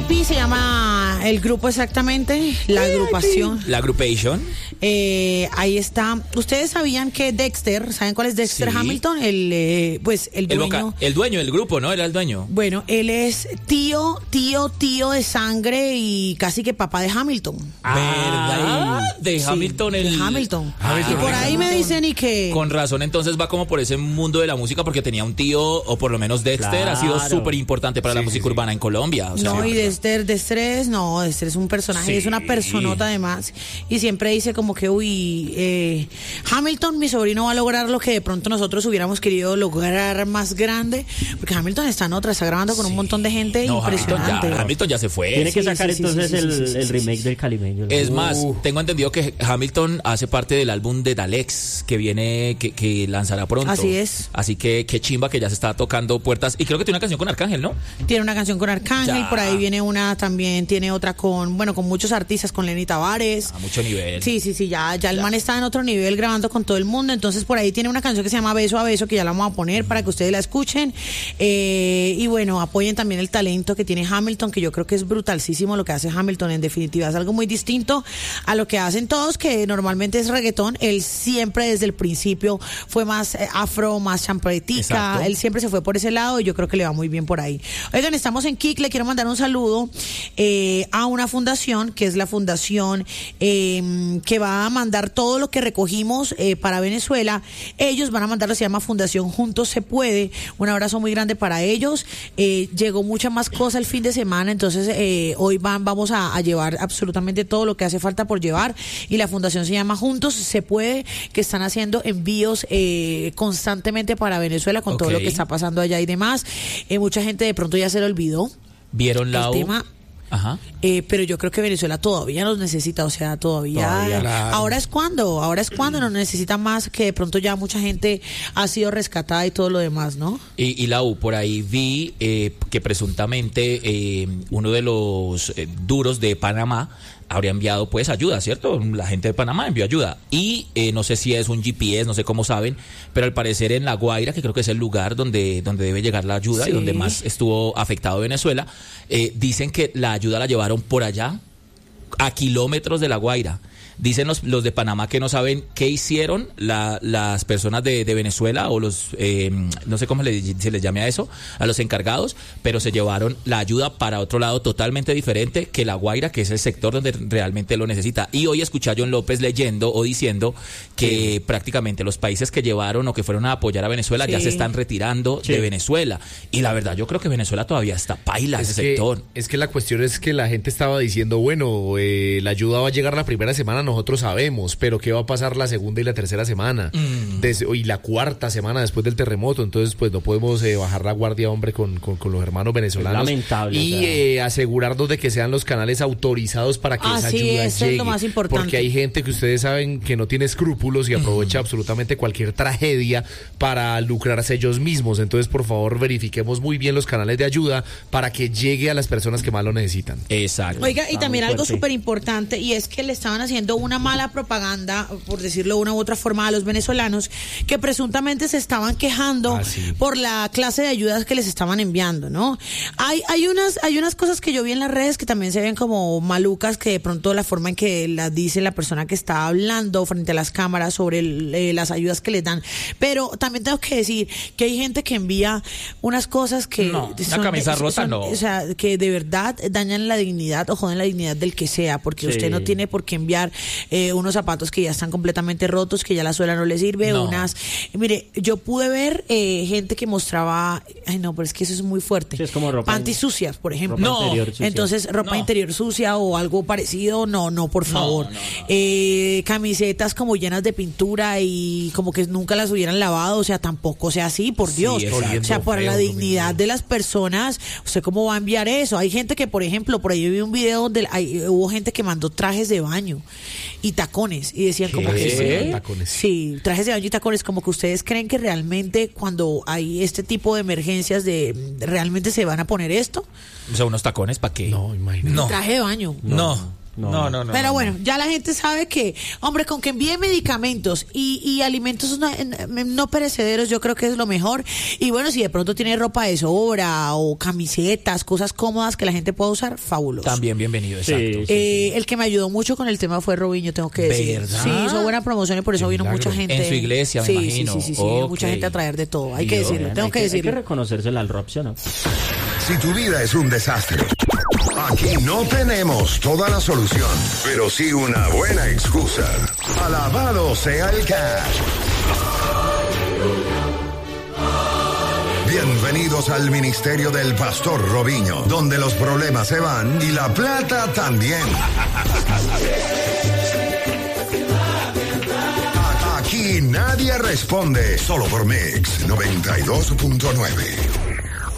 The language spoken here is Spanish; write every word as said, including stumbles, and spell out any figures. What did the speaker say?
P se llama el grupo exactamente, la agrupación. La agrupación. Eh, ahí está. ¿Ustedes sabían que Dexter, saben cuál es Dexter Sí. Hamilton? El, eh, pues, el El, dueño. voca- el dueño del grupo, ¿no? Era el dueño. Bueno, él es tío, tío, tío de sangre y casi que papá de Hamilton. ¿Verdad? De Sí, Hamilton. El... de Hamilton. Ah, y por ahí me dicen y que... Con razón, entonces va como por ese mundo de la música porque tenía un tío, o por lo menos Dexter, Claro. ha sido súper importante para Sí, la sí, música sí. urbana en Colombia. O sea, No, y sí. Dexter, Dexter es, no, Dexter es un personaje, Sí. es una personota además, y siempre dice como que, uy, eh, Hamilton, mi sobrino va a lograr lo que de pronto nosotros hubiéramos querido lograr más grande, porque Hamilton está en otra, está grabando con un montón de gente No, Hamilton impresionante. ya, Hamilton ya se fue. Tiene que Sí, sacar sí, sí, entonces sí, sí, el, sí, sí, el sí, remake sí. del Calimeño. Es Uh. más, tengo entendido que Hamilton hace parte del álbum de Dalex que viene, que, que lanzará pronto. Así es. Así que qué chimba que ya se está tocando puertas. Y creo que tiene una canción con Arcángel, ¿no? Tiene una canción con Arcángel, Ya. por ahí viene una también, tiene otra con, bueno, con muchos artistas, con Lenny Tavares. A mucho nivel. Sí, sí, sí, ya, ya el man está en otro nivel grabando con todo el mundo, entonces por ahí tiene una canción que se llama Beso a Beso, que ya la vamos a poner para que ustedes la escuchen, eh, y bueno, apoyen también el talento que tiene Hamilton, que yo creo que es brutalísimo lo que hace Hamilton, en definitiva, es algo muy distinto a lo que hacen todos, que normalmente es reggaetón. Él siempre desde el principio fue más eh, afro, más champretica, Exacto. él siempre se fue por ese lado y yo creo que le va muy bien por ahí. Oigan, estamos en Kik, le quiero mandar un saludo eh, a una fundación, que es la fundación eh, que va a mandar todo lo que recogimos eh, para Venezuela. Ellos van a mandarlo, se llama Fundación Juntos Se Puede. Un abrazo muy grande para ellos. Eh, llegó mucha más cosa el fin de semana, entonces eh, hoy van, vamos a, a llevar absolutamente todo lo que hace falta por llevar, y la fundación se llama Juntos Se Puede, que están haciendo envíos eh, constantemente para Venezuela con todo Ok. lo que está pasando allá y demás. Eh, mucha gente de pronto ya se le olvidó ¿Vieron la el U? tema. Ajá. Eh, pero yo creo que Venezuela todavía nos necesita, o sea, todavía, Todavía, claro. ahora es cuando, ahora es cuando nos necesita más, que de pronto ya mucha gente ha sido rescatada y todo lo demás, ¿no? Y, y la U, por ahí vi eh, que presuntamente eh, uno de los eh, duros de Panamá habría enviado pues ayuda, ¿cierto? La gente de Panamá envió ayuda. Y eh, no sé si es un G P S, no sé cómo saben, pero al parecer en La Guaira, que creo que es el lugar donde, donde debe llegar la ayuda Sí. y donde más estuvo afectado Venezuela, eh, dicen que la ayuda la llevaron por allá, a kilómetros de La Guaira. Dicen los, los de Panamá que no saben qué hicieron la, las personas de, de Venezuela o los, eh, no sé cómo le, se les llame a eso, a los encargados, pero se llevaron la ayuda para otro lado totalmente diferente que La Guaira, que es el sector donde realmente lo necesita. Y hoy escuché a John López leyendo o diciendo que prácticamente los países que llevaron o que fueron a apoyar a Venezuela ya Sí. se están retirando Sí. de Venezuela. Y la verdad, yo creo que Venezuela todavía está paila ese Es que, sector. es que la cuestión es que la gente estaba diciendo, bueno, eh, la ayuda va a llegar la primera semana, nosotros sabemos, pero ¿qué va a pasar la segunda y la tercera semana? Mm. Des- y la cuarta semana después del terremoto, entonces pues no podemos eh, bajar la guardia, hombre, con, con, con los hermanos venezolanos. Es lamentable, Y o sea. eh, asegurarnos de que sean los canales autorizados para que esa Así ayuda es, es llegue. lo más importante. Porque hay gente que ustedes saben que no tiene escrúpulos y aprovecha absolutamente cualquier tragedia para lucrarse ellos mismos. Entonces, por favor, verifiquemos muy bien los canales de ayuda para que llegue a las personas que más lo necesitan. Exacto. Oiga, y Está también muy algo fuerte. súper importante, y es que le estaban haciendo una mala propaganda, por decirlo de una u otra forma, a los venezolanos, que presuntamente se estaban quejando Ah, sí. por la clase de ayudas que les estaban enviando, ¿no? Hay, hay unas, hay unas cosas que yo vi en las redes que también se ven como malucas, que de pronto la forma en que las dice la persona que está hablando frente a las cámaras sobre el, eh, las ayudas que les dan. Pero también tengo que decir que hay gente que envía unas cosas que No, una camisa rota, no. o sea, que de verdad dañan la dignidad o joden la dignidad del que sea, porque Sí. usted no tiene por qué enviar eh, unos zapatos que ya están completamente rotos, que ya la suela no le sirve, No. unas... Mire, yo pude ver eh, gente que mostraba... Ay, no, pero es que eso es muy fuerte. Sí, es como ropa- Panties sucias, por ejemplo. ropa No. interior sucia. Entonces, ropa No. interior sucia o algo parecido, no, no, por favor. no, no. Eh, camisetas como llenas de pintura y como que nunca las hubieran lavado, o sea, tampoco sea así, por Sí, Dios. exacto. O sea, para Feo, la no, dignidad de las personas, ¿usted cómo va a enviar eso? Hay gente que, por ejemplo, por ahí yo vi un video donde hay, hubo gente que mandó trajes de baño y tacones y decían como ¿Qué? que... Tacones. Sí, trajes de baño y tacones, como que ustedes creen que realmente cuando hay este tipo de emergencias de realmente se van a poner esto. O sea, unos tacones, ¿para qué? No, imagínate. No. Traje de baño. No. No, no, no. no Pero no, bueno, no. ya la gente sabe que, hombre, con que envíen medicamentos y, y alimentos no, no perecederos, yo creo que es lo mejor. Y bueno, si de pronto tiene ropa de sobra o camisetas, cosas cómodas que la gente pueda usar, fabuloso. También bienvenido, Sí, exacto. sí. Eh, el que me ayudó mucho con el tema fue Robinho, tengo que decir. ¿Verdad? Sí, hizo buena promoción y por eso Qué vino milagro. mucha gente. En su iglesia, me sí, imagino. Sí, sí, sí, sí, Ok. mucha gente a traer de todo. Hay que Dios. decirlo, tengo hay que Hay que decirlo. reconocérsela al Robson, ¿no? Si tu vida es un desastre, aquí no tenemos toda la solución, pero sí una buena excusa. Alabado sea el cash. Bienvenidos al ministerio del Pastor Robinho, donde los problemas se van y la plata también. Aquí nadie responde, solo por Mix noventa y dos punto nueve.